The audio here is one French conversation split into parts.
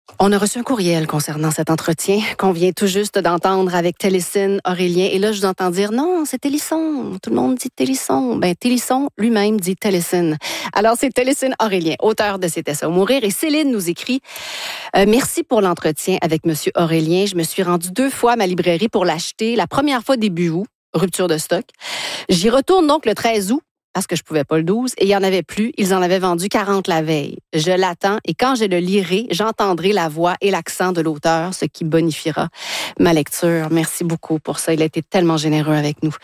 On a reçu un courriel concernant cet entretien qu'on vient tout juste d'entendre avec Télicine Aurélien. Et là, je vous entends dire, non, c'est Télisson. Tout le monde dit Télisson. Ben, Télisson lui-même dit Télicine. Alors, c'est Télicine Aurélien, auteur de C'était ça ou mourir. Et Céline nous écrit, merci pour l'entretien avec Monsieur Aurélien. Je me suis rendue 2 fois à ma librairie pour l'acheter. La première fois début août, rupture de stock. J'y retourne donc le 13 août. Parce que je pouvais pas le 12, et il y en avait plus. Ils en avaient vendu 40 la veille. Je l'attends, et quand je le lirai, j'entendrai la voix et l'accent de l'auteur, ce qui bonifiera ma lecture. Merci beaucoup pour ça. Il a été tellement généreux avec nous.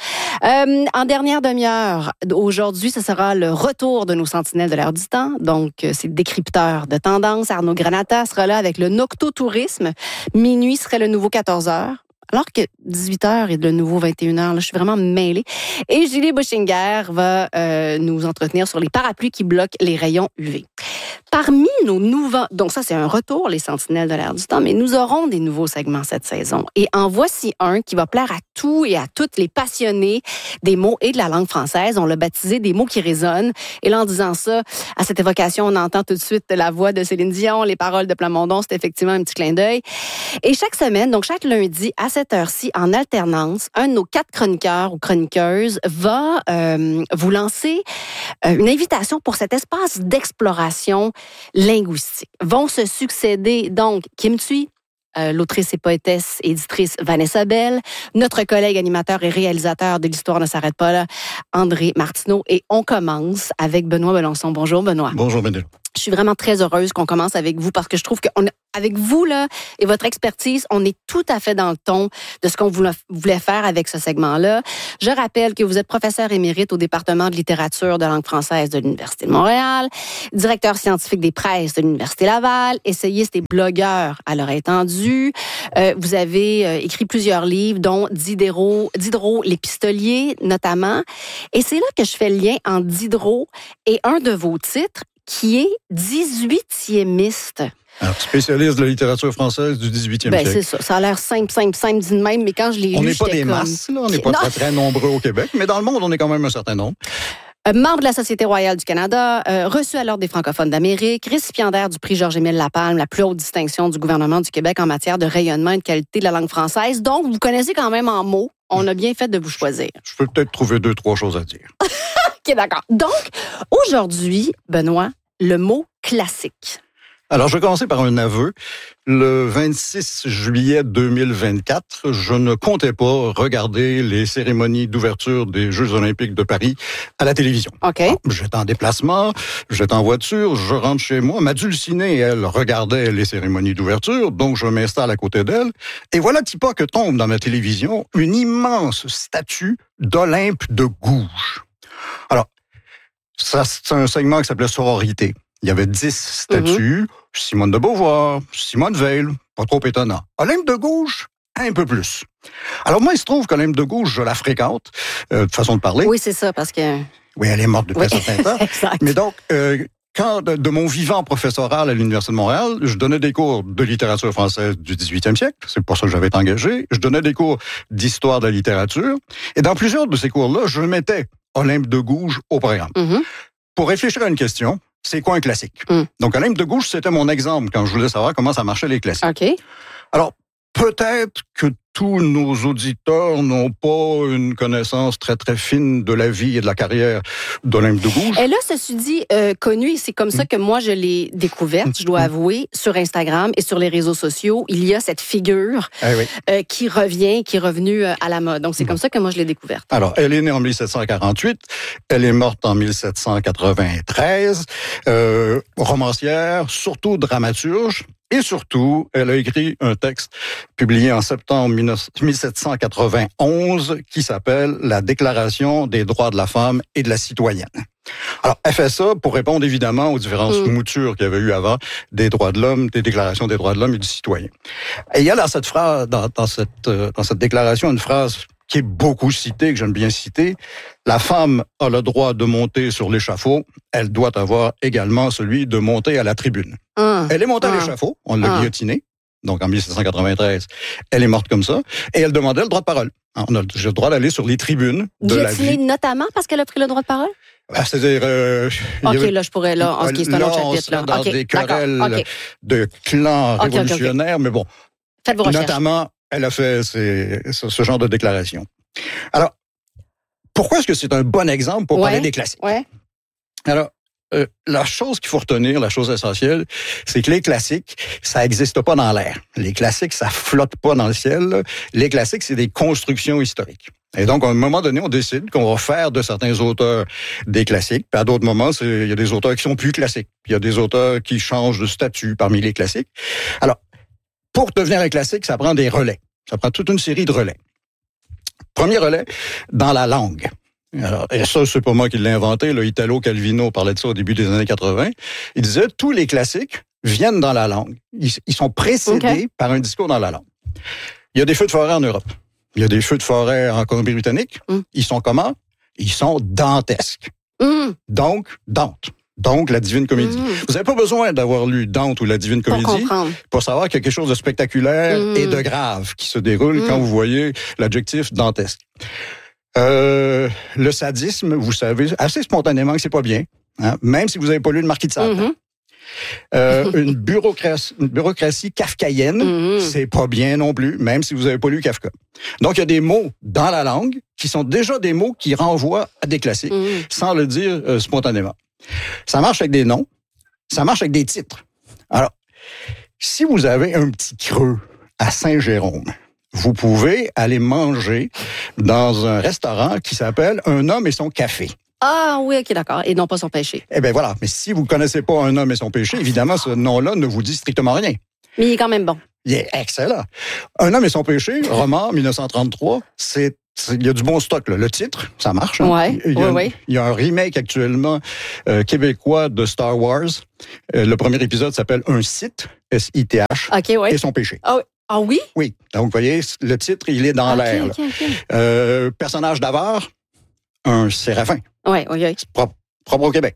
En dernière demi-heure, aujourd'hui, ce sera le retour de nos sentinelles de l'air du temps. Donc, c'est le décrypteur de tendance. Arnaud Granata sera là avec le Noctotourisme. Minuit serait le nouveau 14h. Alors que 18h est le nouveau 21h, là, je suis vraiment mêlée. Et Julie Bouchinger va nous entretenir sur les parapluies qui bloquent les rayons UV. Parmi nos nouveaux... Donc ça, c'est un retour, les sentinelles de l'air du temps, mais nous aurons des nouveaux segments cette saison. Et en voici un qui va plaire à tous et à toutes les passionnés des mots et de la langue française. On l'a baptisé « Des mots qui résonnent ». Et là, en disant ça, à cette évocation, on entend tout de suite la voix de Céline Dion, les paroles de Plamondon. C'est effectivement un petit clin d'œil. Et chaque semaine, donc chaque lundi, à cette heure-ci, en alternance, un de nos 4 chroniqueurs ou chroniqueuses va vous lancer une invitation pour cet espace d'exploration linguistique. Vont se succéder donc Kim Thuy, l'autrice et poétesse éditrice Vanessa Bell, notre collègue animateur et réalisateur de l'Histoire ne s'arrête pas là, André Martineau, et on commence avec Benoît Belençon. Bonjour Benoît. Bonjour Bénédicte. Je suis vraiment très heureuse qu'on commence avec vous parce que je trouve avec vous là et votre expertise, on est tout à fait dans le ton de ce qu'on voulait faire avec ce segment-là. Je rappelle que vous êtes professeur émérite au département de littérature de langue française de l'Université de Montréal, directeur scientifique des presses de l'Université Laval, essayiste et blogueur à l'oreille tendue. Vous avez écrit plusieurs livres, dont Diderot l'épistolier notamment. Et c'est là que je fais le lien entre Diderot et un de vos titres, qui est 18e. Alors, spécialiste de la littérature française du 18e siècle. C'est ça. Ça a l'air simple dit de même, mais quand je l'ai lu, on n'est pas des masses, là. On n'est pas très, très nombreux au Québec, mais dans le monde, on est quand même un certain nombre. Membre de la Société royale du Canada, reçu à l'Ordre des francophones d'Amérique, récipiendaire du prix Georges-Émile Lapalme, la plus haute distinction du gouvernement du Québec en matière de rayonnement et de qualité de la langue française. Donc, vous connaissez quand même en mots. On a bien fait de vous choisir. Je peux peut-être trouver 2-3 choses à dire. OK, d'accord. Donc, aujourd'hui, Benoît, le mot classique. Alors, je vais commencer par un aveu. Le 26 juillet 2024, je ne comptais pas regarder les cérémonies d'ouverture des Jeux olympiques de Paris à la télévision. OK. Alors, j'étais en déplacement, j'étais en voiture, je rentre chez moi. Ma dulcinée, elle, regardait les cérémonies d'ouverture, donc je m'installe à côté d'elle. Et voilà pas que tombe dans ma télévision une immense statue d'Olympe de Gouges. Alors, ça, c'est un segment qui s'appelait Sororité. Il y avait 10 statues. Simone de Beauvoir, Simone Veil, pas trop étonnant. Olympe de Gouges, un peu plus. Alors moi, il se trouve qu'Olympe de Gouges, je la fréquente, de façon de parler. Oui, c'est ça, parce que... Oui, elle est morte depuis un certain temps. Exact. Mais donc, quand de mon vivant professoral à l'Université de Montréal, je donnais des cours de littérature française du 18e siècle, c'est pour ça que j'avais été engagé. Je donnais des cours d'histoire de la littérature. Et dans plusieurs de ces cours-là, je mettais Olympe de Gouges au programme. Pour réfléchir à une question, c'est quoi un classique? Donc, Olympe de Gouges, c'était mon exemple quand je voulais savoir comment ça marchait les classiques. OK. Alors, peut-être que tous nos auditeurs n'ont pas une connaissance très, très fine de la vie et de la carrière d'Olympe de Gouges. Elle a, ceci dit, connu, et c'est comme ça que moi, je l'ai découverte, je dois avouer, sur Instagram et sur les réseaux sociaux. Il y a cette figure qui revient, qui est revenue à la mode. Donc, c'est comme ça que moi, je l'ai découverte. Alors, elle est née en 1748. Elle est morte en 1793. Romancière, surtout dramaturge. Et surtout, elle a écrit un texte publié en septembre 1791 qui s'appelle « La Déclaration des droits de la femme et de la citoyenne ». Alors, elle fait ça pour répondre évidemment aux différentes moutures qu'il y avait eu avant des droits de l'homme, des déclarations des droits de l'homme et du citoyen. Et il y a dans cette phrase, dans cette déclaration, une phrase qui est beaucoup citée, que j'aime bien citer. La femme a le droit de monter sur l'échafaud. Elle doit avoir également celui de monter à la tribune. Elle est montée à l'échafaud. On l'a guillotinée. Donc, en 1793, elle est morte comme ça. Et elle demandait le droit de parole. On a le droit d'aller sur les tribunes de la vie. Guillotinée notamment parce qu'elle a pris le droit de parole? C'est-à-dire... là, je pourrais... Là, c'est un autre chapitre. Là, dans des querelles de clans révolutionnaires, mais bon. Faites vos recherches. Notamment, elle a fait ce genre de déclaration. Alors, pourquoi est-ce que c'est un bon exemple pour parler des classiques? Ouais. Alors, la chose qu'il faut retenir, la chose essentielle, c'est que les classiques, ça n'existe pas dans l'air. Les classiques, ça flotte pas dans le ciel. Les classiques, c'est des constructions historiques. Et donc, à un moment donné, on décide qu'on va faire de certains auteurs des classiques. Puis à d'autres moments, il y a des auteurs qui sont plus classiques. Puis il y a des auteurs qui changent de statut parmi les classiques. Alors, pour devenir un classique, ça prend des relais. Ça prend toute une série de relais. Premier relais, dans la langue. Alors, et ça, c'est pas moi qui l'ai inventé. Là, Italo Calvino parlait de ça au début des années 80. Il disait, tous les classiques viennent dans la langue. Ils sont précédés par un discours dans la langue. Il y a des feux de forêt en Europe. Il y a des feux de forêt en Colombie-Britannique. Ils sont comment? Ils sont dantesques. Donc, Dante. Donc, la Divine Comédie. Vous n'avez pas besoin d'avoir lu Dante ou la Divine Comédie pour savoir qu'il y a quelque chose de spectaculaire et de grave qui se déroule quand vous voyez l'adjectif dantesque. Le sadisme, vous savez assez spontanément que c'est pas bien, hein, même si vous n'avez pas lu le Marquis de Sade. Une bureaucratie kafkaïenne, c'est pas bien non plus, même si vous n'avez pas lu Kafka. Donc, il y a des mots dans la langue qui sont déjà des mots qui renvoient à des classiques, sans le dire spontanément. Ça marche avec des noms, ça marche avec des titres. Alors, si vous avez un petit creux à Saint-Jérôme, vous pouvez aller manger dans un restaurant qui s'appelle Un homme et son café. Ah oui, OK, d'accord. Et non pas son péché. Eh bien voilà, mais si vous ne connaissez pas Un homme et son péché, évidemment, ce nom-là ne vous dit strictement rien. Mais il est quand même bon. Il est excellent. Un homme et son péché, roman 1933, il y a du bon stock, là. Le titre, ça marche. Hein? Il y a un remake actuellement québécois de Star Wars. Le premier épisode s'appelle Un Sith, S-I-T-H, et son péché. Ah oui? Oui. Donc, vous voyez, le titre, il est dans l'air. Personnage d'avare, un séraphin. Oui. C'est propre au Québec.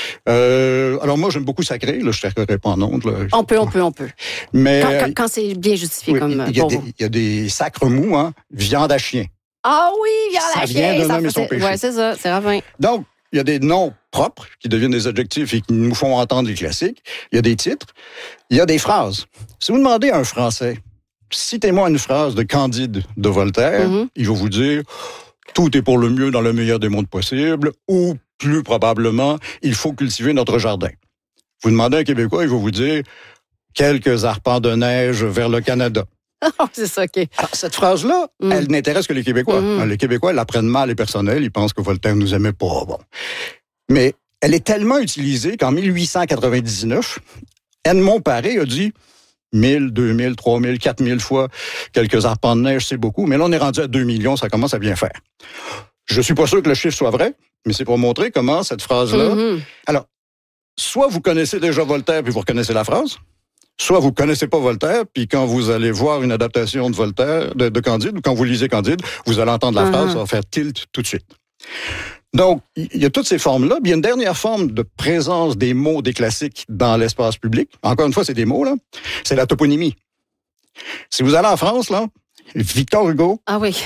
Alors moi, j'aime beaucoup Sacré. Là, je ne sacrerai pas en ondes. Là. On peut. Mais quand c'est bien justifié comme il y a des sacres mous, hein, viande à chien. Ah oui, viande à chien. Ça vient d'un homme et son péché. Oui, c'est ça, c'est Ravin. Donc, il y a des noms propres qui deviennent des adjectifs et qui nous font entendre les classiques. Il y a des titres. Il y a des phrases. Si vous demandez à un Français, citez-moi une phrase de Candide de Voltaire, il va vous dire « Tout est pour le mieux dans le meilleur des mondes possibles » ou plus probablement « Il faut cultiver notre jardin ». Vous demandez à un Québécois, il va vous dire « Quelques arpents de neige vers le Canada ». C'est ça, OK. Alors, cette phrase-là, elle n'intéresse que les Québécois. Les Québécois la prennent mal et personnelle, ils pensent que Voltaire nous aimait pas. Bon. Mais elle est tellement utilisée qu'en 1899, Edmond Paré a dit 1000, 2000, 3000, 4000 fois quelques arpents de neige, c'est beaucoup. Mais là, on est rendu à 2 millions, ça commence à bien faire. Je suis pas sûr que le chiffre soit vrai, mais c'est pour montrer comment cette phrase-là... Alors, soit vous connaissez déjà Voltaire puis vous reconnaissez la phrase, soit vous connaissez pas Voltaire, puis quand vous allez voir une adaptation de Voltaire, de Candide, ou quand vous lisez Candide, vous allez entendre la phrase, ça va faire tilt tout de suite. Donc, il y a toutes ces formes-là. Il y a une dernière forme de présence des mots des classiques dans l'espace public. Encore une fois, c'est des mots, là. C'est la toponymie. Si vous allez en France, là, Victor Hugo. Ah oui.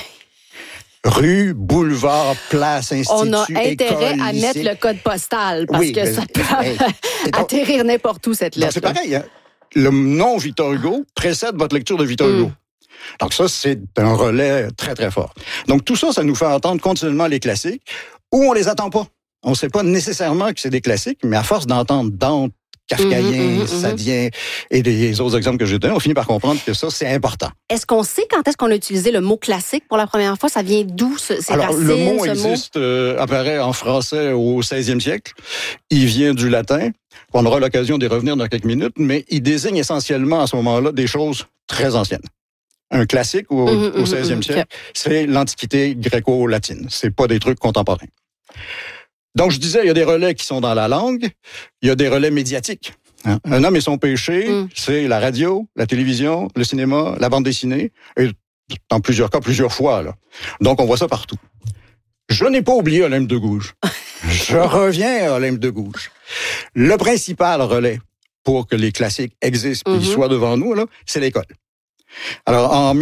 Rue, boulevard, place, institut, on a intérêt école, à lycée. Mettre le code postal, parce que ça peut atterrir n'importe où, cette lettre. C'est pareil, hein? Le nom Victor Hugo précède votre lecture de Victor Hugo. Donc ça, c'est un relais très, très fort. Donc tout ça, ça nous fait entendre continuellement les classiques ou on les attend pas. On ne sait pas nécessairement que c'est des classiques, mais à force d'entendre Dante, kafkaïen, sadien et des autres exemples que j'ai donnés, on finit par comprendre que ça, c'est important. Est-ce qu'on sait quand est-ce qu'on a utilisé le mot classique pour la première fois? Ça vient d'où, ces racines? Le mot existe, apparaît en français au 16e siècle. Il vient du latin. On aura l'occasion d'y revenir dans quelques minutes, mais il désigne essentiellement à ce moment-là des choses très anciennes. Un classique au 16e siècle, c'est l'Antiquité gréco-latine. C'est pas des trucs contemporains. Donc, je disais, il y a des relais qui sont dans la langue, il y a des relais médiatiques. Hein? Un homme et son péché, c'est la radio, la télévision, le cinéma, la bande dessinée, et dans plusieurs cas, plusieurs fois. Là. Donc, on voit ça partout. Je n'ai pas oublié Olympe de Gouges. Je reviens à Olympe de Gouges. Le principal relais pour que les classiques existent et soient devant nous, là, c'est l'école. Alors, en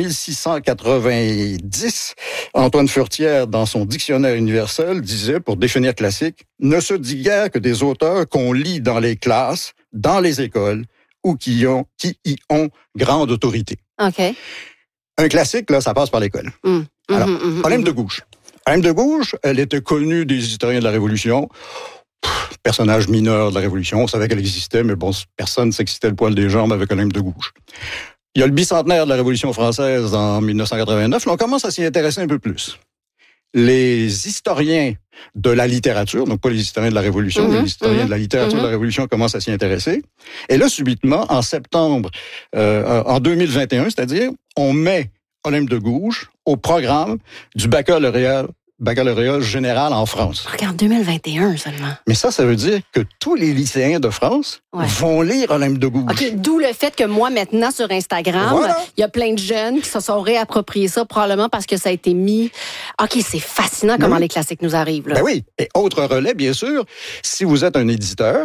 1690, Antoine Furetière, dans son dictionnaire universel, disait, pour définir classique, « Ne se dit guère que des auteurs qu'on lit dans les classes, dans les écoles, ou qui y ont grande autorité. » OK. Un classique, là, ça passe par l'école. Alors, Olympe de Gouges. Olympe de Gouges, elle était connue des historiens de la Révolution. Personnage mineur de la Révolution. On savait qu'elle existait, mais bon, personne ne s'excitait le poil des jambes avec Olympe de Gouges. Il y a le bicentenaire de la Révolution française en 1989. Là, on commence à s'y intéresser un peu plus. Les historiens de la littérature, donc pas les historiens de la Révolution, mais les historiens de la littérature de la Révolution commencent à s'y intéresser. Et là, subitement, en septembre, en 2021, c'est-à-dire, on met Olympe de Gouges au programme du baccalauréat général en France. Regarde, 2021 seulement. Mais ça veut dire que tous les lycéens de France vont lire Olympe de Gouges. OK, d'où le fait que moi, maintenant, sur Instagram, il y a plein de jeunes qui se sont réappropriés ça, probablement parce que ça a été mis... OK, c'est fascinant comment les classiques nous arrivent. Là. Ben oui. Et autre relais, bien sûr, si vous êtes un éditeur,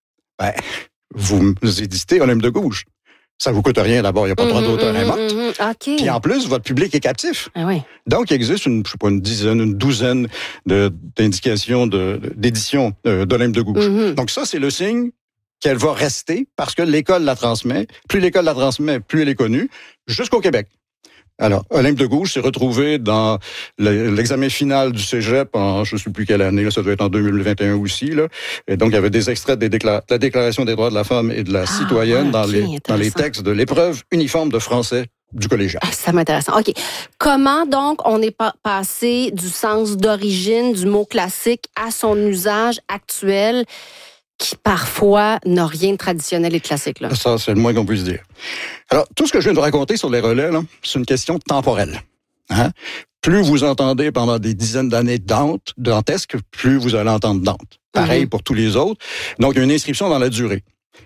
vous éditez Olympe de Gouges. Ça vous coûte rien d'abord, il n'y a pas trop d'auteurs inventent. OK. Puis en plus, votre public est captif. Ah oui. Donc, il existe une douzaine d'indications d'édition d'Olympe de Gouges. Donc ça, c'est le signe qu'elle va rester parce que l'école la transmet. Plus l'école la transmet, plus elle est connue, jusqu'au Québec. Alors, Olympe de Gouges s'est retrouvée dans l'examen final du cégep en je ne sais plus quelle année, là, ça doit être en 2021 aussi. Là. Et donc, il y avait des extraits de la Déclaration des droits de la femme et de la citoyenne dans les textes de l'épreuve uniforme de français du collégial. Ça m'intéresse. OK. Comment, donc, on est passé du sens d'origine du mot classique à son usage actuel qui, parfois, n'a rien de traditionnel et de classique, là? Ça, c'est le moins qu'on puisse dire. Alors, tout ce que je viens de raconter sur les relais, là, c'est une question temporelle. Hein? Plus vous entendez pendant des dizaines d'années dantesques, plus vous allez entendre Dante. Pareil pour tous les autres. Donc, il y a une inscription dans la durée.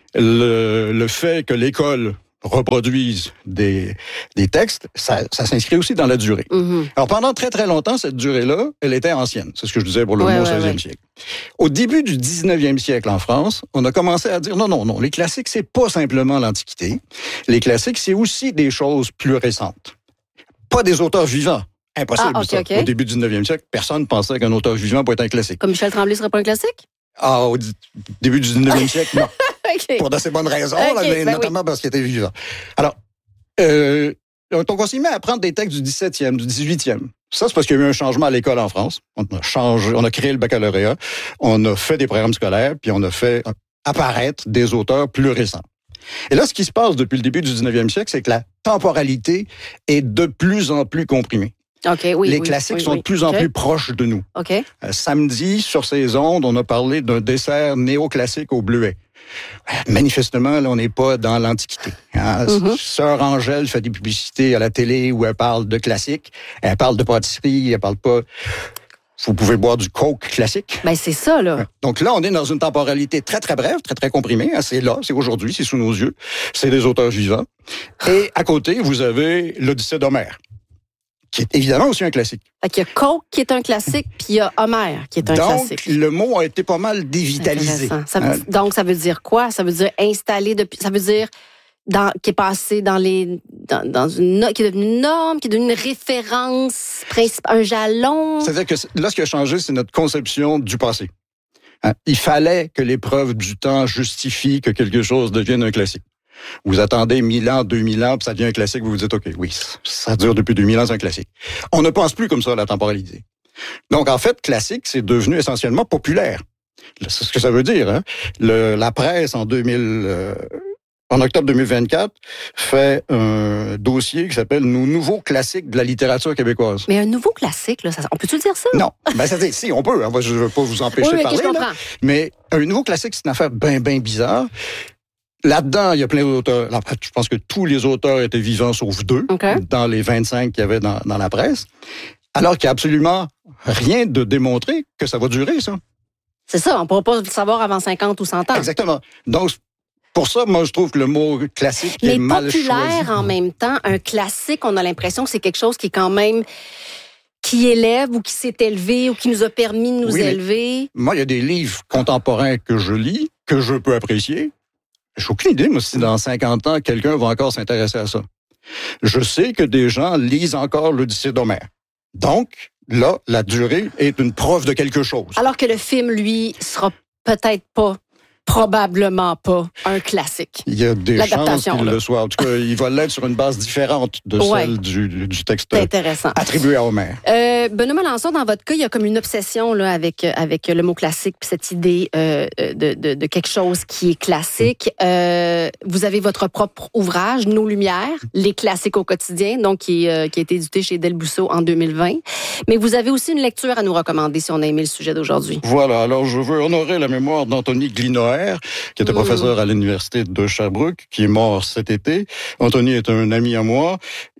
Le fait que l'école reproduisent des textes, ça s'inscrit aussi dans la durée. Alors, pendant très, très longtemps, cette durée-là, elle était ancienne. C'est ce que je disais pour le mot 16e siècle. Au début du 19e siècle en France, on a commencé à dire non, les classiques, c'est pas simplement l'Antiquité. Les classiques, c'est aussi des choses plus récentes. Pas des auteurs vivants. Impossible, ça. Au début du 19e siècle, personne ne pensait qu'un auteur vivant pouvait être un classique. Comme Michel Tremblay serait pas un classique? Au début du 19e siècle, non. Pour d'assez bonnes raisons, mais notamment parce qu'il était vivant. Alors, donc on s'y met à prendre des textes du 17e, du 18e. Ça, c'est parce qu'il y a eu un changement à l'école en France. On a créé le baccalauréat, on a fait des programmes scolaires, puis on a fait apparaître des auteurs plus récents. Et là, ce qui se passe depuis le début du 19e siècle, c'est que la temporalité est de plus en plus comprimée. Les classiques sont de plus en plus proches de nous. Samedi, sur ces ondes, on a parlé d'un dessert néoclassique au bleuet. Manifestement, là, on n'est pas dans l'Antiquité. Hein? Sœur Angèle fait des publicités à la télé où elle parle de classique. Elle parle de pâtisserie, elle parle pas... Vous pouvez boire du Coke classique. Ben c'est ça, là. Donc là, on est dans une temporalité très, très brève, très, très comprimée. Hein? C'est là, c'est aujourd'hui, c'est sous nos yeux. C'est des auteurs vivants. Et à côté, vous avez l'Odyssée d'Homère, qui est évidemment aussi un classique. Fait qu'il y a Coke qui est un classique, puis il y a Homère qui est un classique. Donc, le mot a été pas mal dévitalisé. Donc, ça veut dire quoi? Ça veut dire installé depuis... Ça veut dire qui est passé qui est devenu une norme, qui est devenu une référence, un jalon. C'est-à-dire que là, ce qui a changé, c'est notre conception du passé. Hein? Il fallait que l'épreuve du temps justifie que quelque chose devienne un classique. Vous attendez 1000 ans, 2000 ans, puis ça devient un classique, vous vous dites, OK, oui, ça dure depuis 2000 ans, c'est un classique. On ne pense plus comme ça à la temporalité. Donc, en fait, classique, c'est devenu essentiellement populaire. C'est ce que ça veut dire. Hein? La presse, en octobre 2024, fait un dossier qui s'appelle « Nos nouveaux classiques de la littérature québécoise ». Mais un nouveau classique, là, on peut-tu dire ça? Non. Ça si, on peut. Je ne veux pas vous empêcher de parler. Là. Mais un nouveau classique, c'est une affaire bien bizarre. Là-dedans, il y a plein d'auteurs. Je pense que tous les auteurs étaient vivants, sauf 2, dans les 25 qu'il y avait dans la presse. Alors qu'il n'y a absolument rien de démontré que ça va durer, ça. C'est ça, on ne pourra pas le savoir avant 50 ou 100 ans. Exactement. Donc, pour ça, moi, je trouve que le mot classique est mal choisi. Mais populaire, en même temps, un classique, on a l'impression que c'est quelque chose qui est quand même... qui élève ou qui s'est élevé ou qui nous a permis de nous élever. Moi, il y a des livres contemporains que je lis, que je peux apprécier. J'ai aucune idée, moi, si dans 50 ans, quelqu'un va encore s'intéresser à ça. Je sais que des gens lisent encore l'Odyssée d'Homère. Donc, là, la durée est une preuve de quelque chose. Alors que le film, lui, sera peut-être pas, probablement pas, un classique. Il y a des chances qu'il le soit. En tout cas, il va l'être sur une base différente de celle du texte attribué à Homère. Benoît Melançon, dans votre cas, il y a comme une obsession là, avec le mot classique, puis cette idée de quelque chose qui est classique. Vous avez votre propre ouvrage, Nos Lumières, les classiques au quotidien, donc qui a été édité chez Delbousseau en 2020. Mais vous avez aussi une lecture à nous recommander si on a aimé le sujet d'aujourd'hui. Voilà, alors je veux honorer la mémoire d'Anthony Glinoer, qui était professeur à l'Université de Sherbrooke, qui est mort cet été. Anthony est un ami à moi.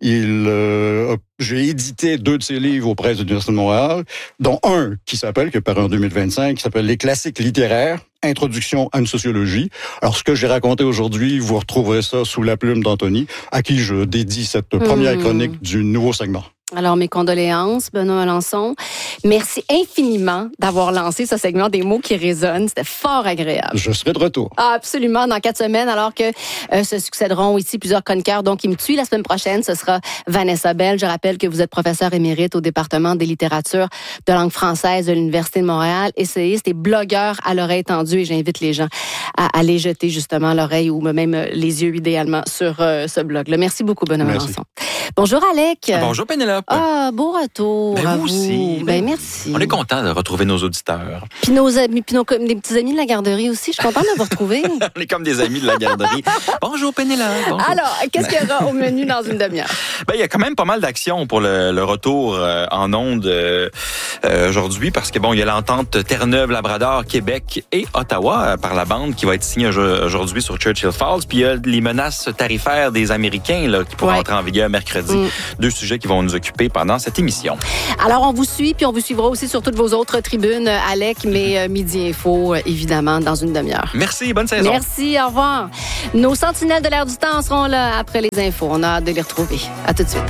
J'ai édité 2 de ses livres aux presses de l'Université de Montréal, dont un qui est paru en 2025, qui s'appelle Les classiques littéraires, Introduction à une sociologie. Alors, ce que j'ai raconté aujourd'hui, vous retrouverez ça sous la plume d'Anthony, à qui je dédie cette première chronique du nouveau segment. Alors, mes condoléances, Benoît Melançon. Merci infiniment d'avoir lancé ce segment des mots qui résonnent. C'était fort agréable. Je serai de retour. Ah, absolument, dans 4 semaines, alors que se succéderont ici plusieurs chroniqueurs. Donc, il me tue la semaine prochaine. Ce sera Vanessa Bell. Je rappelle que vous êtes professeur émérite au département des littératures de langue française de l'Université de Montréal, essayiste et blogueur à l'oreille tendue. Et j'invite les gens à aller jeter justement l'oreille ou même les yeux idéalement sur ce blog-là. Merci beaucoup, Benoît Melançon. Bonjour, Alec. Bonjour, Pénélope. Ah, beau retour. Ben, vous aussi. Merci. On est content de retrouver nos auditeurs. Puis nos amis, des petits amis de la garderie aussi. Je suis contente de vous retrouver. On est comme des amis de la garderie. Bonjour, Pénélope. Bonjour. Alors, qu'est-ce qu'il y aura au menu dans une demi-heure? Il y a quand même pas mal d'actions pour le retour en ondes aujourd'hui, parce que il y a l'entente Terre-Neuve-Labrador, Québec et Ottawa par la bande qui va être signée aujourd'hui sur Churchill Falls. Puis il y a les menaces tarifaires des Américains là, qui pourront entrer en vigueur mercredi. 2 sujets qui vont nous occuper pendant cette émission. Alors, on vous suit, puis on vous suivra aussi sur toutes vos autres tribunes, Alec, mais Midi Info, évidemment, dans une demi-heure. Merci, bonne saison. Merci, au revoir. Nos sentinelles de l'air du temps seront là après les infos. On a hâte de les retrouver. À tout de suite.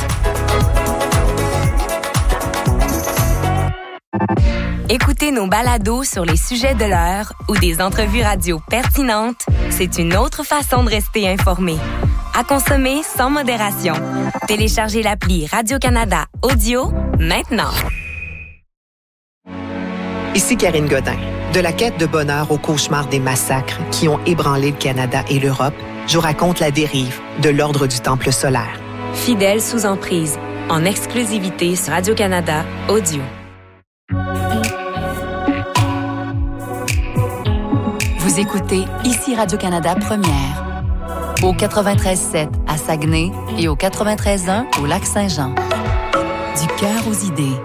Écoutez nos balados sur les sujets de l'heure ou des entrevues radio pertinentes, c'est une autre façon de rester informé. À consommer sans modération. Téléchargez l'appli Radio-Canada Audio maintenant. Ici Karine Godin. De la quête de bonheur au cauchemar des massacres qui ont ébranlé le Canada et l'Europe, je vous raconte la dérive de l'Ordre du Temple solaire. Fidèle sous emprise, en exclusivité sur Radio-Canada Audio. Vous écoutez ici Radio-Canada Première. Au 93.7 à Saguenay et au 93.1 au Lac-Saint-Jean. Du cœur aux idées.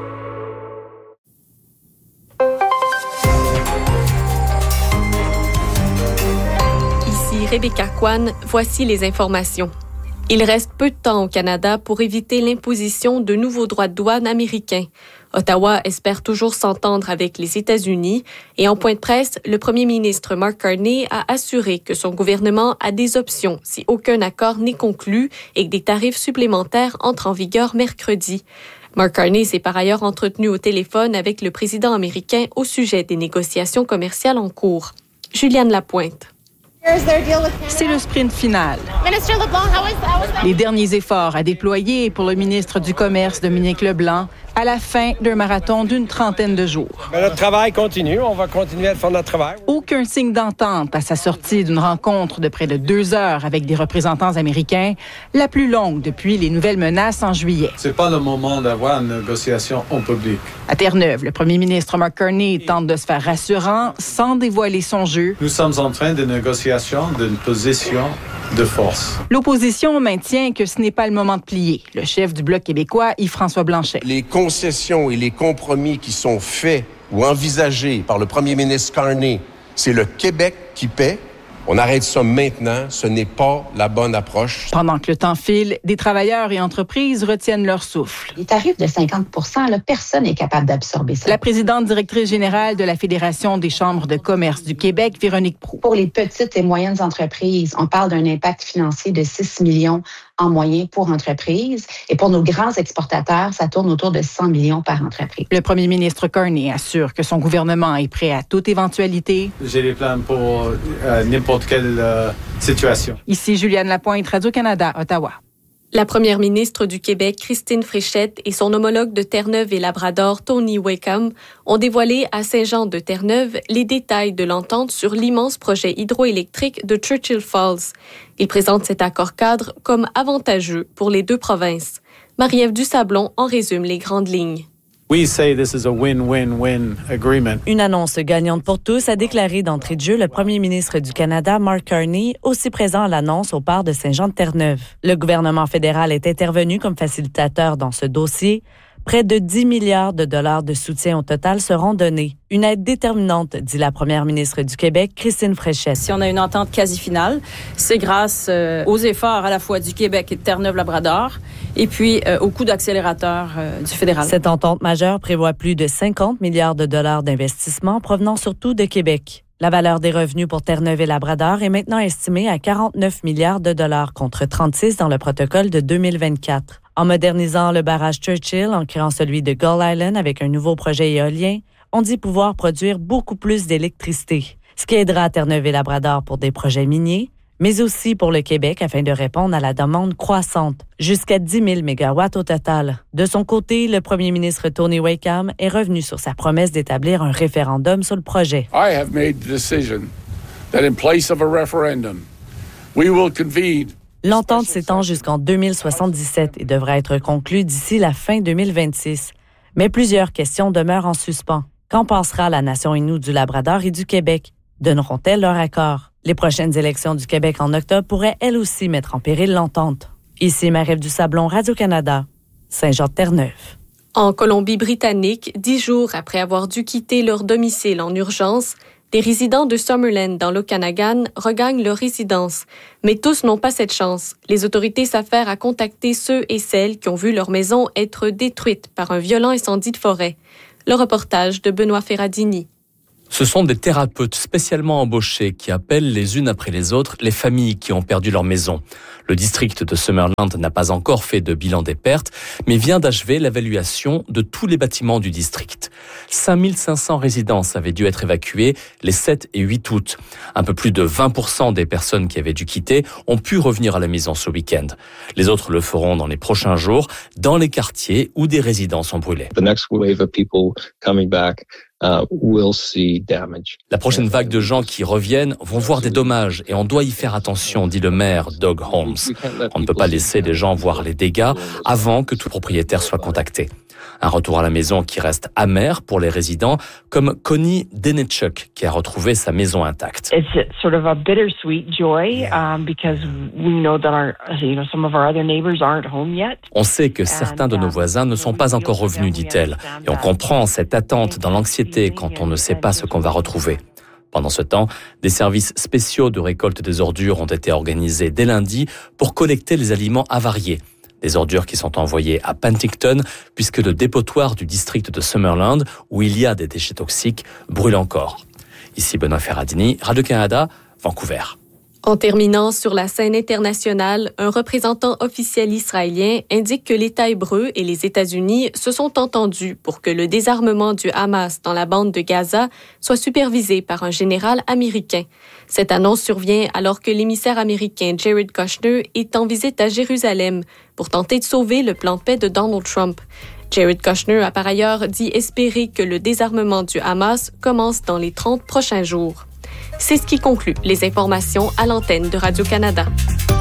Ici Rebecca Kwan, voici les informations. Il reste peu de temps au Canada pour éviter l'imposition de nouveaux droits de douane américains. Ottawa espère toujours s'entendre avec les États-Unis et en point de presse, le premier ministre Mark Carney a assuré que son gouvernement a des options si aucun accord n'est conclu et que des tarifs supplémentaires entrent en vigueur mercredi. Mark Carney s'est par ailleurs entretenu au téléphone avec le président américain au sujet des négociations commerciales en cours. Juliane Lapointe. C'est le sprint final. Les derniers efforts à déployer pour le ministre du Commerce, Dominique Leblanc, à la fin d'un marathon d'une 30aine de jours. Notre travail continue. On va continuer à faire notre travail. Aucun signe d'entente à sa sortie d'une rencontre de près de 2 heures avec des représentants américains, la plus longue depuis les nouvelles menaces en juillet. C'est pas le moment d'avoir une négociation en public. À Terre-Neuve, le premier ministre Mark Carney tente de se faire rassurant sans dévoiler son jeu. Nous sommes en train de négociation d'une position de force. L'opposition maintient que ce n'est pas le moment de plier. Le chef du Bloc québécois, Yves-François Blanchet. Les concessions et les compromis qui sont faits ou envisagés par le premier ministre Carney, c'est le Québec qui paie. On arrête ça maintenant. Ce n'est pas la bonne approche. Pendant que le temps file, des travailleurs et entreprises retiennent leur souffle. Les tarifs de 50 % là, personne n'est capable d'absorber ça. La présidente directrice générale de la Fédération des chambres de commerce du Québec, Véronique Proulx. Pour les petites et moyennes entreprises, on parle d'un impact financier de 6 millions en moyenne pour entreprise. Et pour nos grands exportateurs, ça tourne autour de 100 millions par entreprise. Le premier ministre Carney assure que son gouvernement est prêt à toute éventualité. J'ai des plans pour n'importe quelle situation. Ici Juliane Lapointe, Radio-Canada, Ottawa. La première ministre du Québec, Christine Fréchette, et son homologue de Terre-Neuve et Labrador, Tony Wakeham, ont dévoilé à Saint-Jean-de-Terre-Neuve les détails de l'entente sur l'immense projet hydroélectrique de Churchill Falls. Ils présentent cet accord-cadre comme avantageux pour les deux provinces. Marie-Ève Dusablon en résume les grandes lignes. We say this is a win-win-win agreement. Une annonce gagnante pour tous, a déclaré d'entrée de jeu le premier ministre du Canada, Mark Carney, aussi présent à l'annonce au port de Saint-Jean-de-Terre-Neuve. Le gouvernement fédéral est intervenu comme facilitateur dans ce dossier. Près de 10 milliards de dollars de soutien au total seront donnés. Une aide déterminante, dit la première ministre du Québec, Christine Fréchette. Si on a une entente quasi finale, c'est grâce aux efforts à la fois du Québec et de Terre-Neuve-Labrador et puis au coût d'accélérateur du fédéral. Cette entente majeure prévoit plus de 50 milliards de dollars d'investissement provenant surtout de Québec. La valeur des revenus pour Terre-Neuve et Labrador est maintenant estimée à 49 milliards de dollars contre 36 dans le protocole de 2024. En modernisant le barrage Churchill, en créant celui de Gull Island avec un nouveau projet éolien, on dit pouvoir produire beaucoup plus d'électricité, ce qui aidera Terre-Neuve et Labrador pour des projets miniers, mais aussi pour le Québec afin de répondre à la demande croissante, jusqu'à 10 000 mégawatts au total. De son côté, le premier ministre Tony Wakeham est revenu sur sa promesse d'établir un référendum sur le projet. I have made the decision that in place of a referendum, we will convene. L'entente s'étend jusqu'en 2077 et devra être conclue d'ici la fin 2026. Mais plusieurs questions demeurent en suspens. Qu'en pensera la nation Innu du Labrador et du Québec? Donneront-elles leur accord? Les prochaines élections du Québec en octobre pourraient elles aussi mettre en péril l'entente. Ici Marie-Ève Dusablon, Radio-Canada, Saint-Jean-de-Terre-Neuve. En Colombie-Britannique, 10 jours après avoir dû quitter leur domicile en urgence, des résidents de Summerland dans l'Okanagan regagnent leur résidence. Mais tous n'ont pas cette chance. Les autorités s'affairent à contacter ceux et celles qui ont vu leur maison être détruite par un violent incendie de forêt. Le reportage de Benoît Ferradini. Ce sont des thérapeutes spécialement embauchés qui appellent les unes après les autres les familles qui ont perdu leur maison. Le district de Summerland n'a pas encore fait de bilan des pertes, mais vient d'achever l'évaluation de tous les bâtiments du district. 5500 résidences avaient dû être évacuées les 7 et 8 août. Un peu plus de 20% des personnes qui avaient dû quitter ont pu revenir à la maison ce week-end. Les autres le feront dans les prochains jours, dans les quartiers où des résidences sont brûlées. The next wave of people coming back will see damage. La prochaine vague de gens qui reviennent vont voir des dommages et on doit y faire attention, dit le maire Doug Holmes. On ne peut pas laisser les gens voir les dégâts avant que tout propriétaire soit contacté. Un retour à la maison qui reste amer pour les résidents, comme Connie Denechuk, qui a retrouvé sa maison intacte. It's sort of a bittersweet joy because we know that some of our other neighbors aren't home yet. On sait que certains de nos voisins ne sont pas encore revenus, dit-elle, et on comprend cette attente dans l'anxiété quand on ne sait pas ce qu'on va retrouver. Pendant ce temps, des services spéciaux de récolte des ordures ont été organisés dès lundi pour collecter les aliments avariés. Des ordures qui sont envoyées à Penticton, puisque le dépotoir du district de Summerland, où il y a des déchets toxiques, brûle encore. Ici Benoît Ferradini, Radio-Canada, Vancouver. En terminant sur la scène internationale, un représentant officiel israélien indique que l'État hébreu et les États-Unis se sont entendus pour que le désarmement du Hamas dans la bande de Gaza soit supervisé par un général américain. Cette annonce survient alors que l'émissaire américain Jared Kushner est en visite à Jérusalem pour tenter de sauver le plan de paix de Donald Trump. Jared Kushner a par ailleurs dit espérer que le désarmement du Hamas commence dans les 30 prochains jours. C'est ce qui conclut les informations à l'antenne de Radio-Canada.